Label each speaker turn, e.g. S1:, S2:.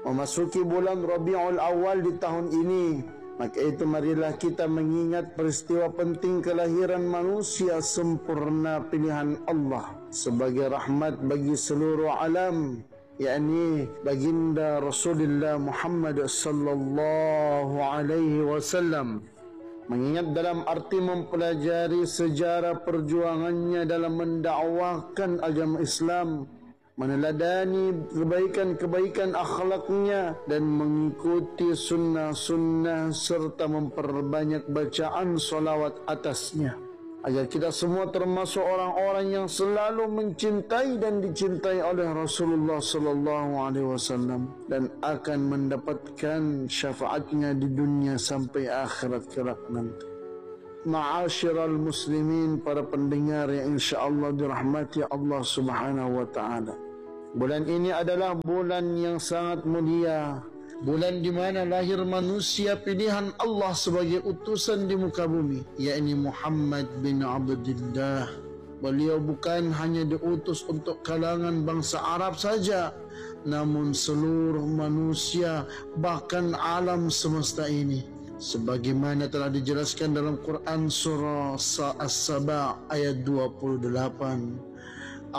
S1: memasuki bulan Rabiul Awal di tahun ini. Maka itu marilah kita mengingat peristiwa penting kelahiran manusia sempurna pilihan Allah sebagai rahmat bagi seluruh alam, yakni baginda Rasulullah Muhammad sallallahu alaihi wasallam. Mengingat dalam arti mempelajari sejarah perjuangannya dalam mendakwakan agama Islam, meneladani kebaikan-kebaikan akhlaknya dan mengikuti sunnah-sunnah serta memperbanyak bacaan salawat atasnya, agar kita semua termasuk orang-orang yang selalu mencintai dan dicintai oleh Rasulullah sallallahu alaihi wasallam dan akan mendapatkan syafaatnya di dunia sampai akhirat kelak nanti. Ma'asyiral muslimin, para pendengar yang insya-Allah dirahmati Allah Subhanahu wa taala. Bulan ini adalah bulan yang sangat mulia, bulan di mana lahir manusia pilihan Allah sebagai utusan di muka bumi, yakni Muhammad bin Abdullah. Beliau bukan hanya diutus untuk kalangan bangsa Arab saja, namun seluruh manusia, bahkan alam semesta ini. Sebagaimana telah dijelaskan dalam Quran surah As-Saba ayat 28.